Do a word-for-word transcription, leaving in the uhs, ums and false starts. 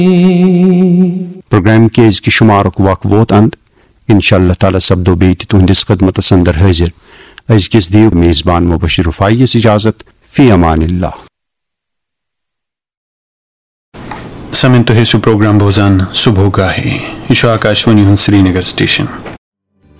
Programme के अजकि शुमारुक वक्त वोत अंत इंशाअल्लाह ताला सब्दो बेत तुहंदिस खदमतस अंदर हाजिर अजकिस दियो मेजबान मुबशिर रुफाई इजाजत फी अमानिल्लाह। समिन तो है सु प्रोग्राम भोजान सुबह का है ईशा आकाशवाणी श्रीनगर स्टेशन।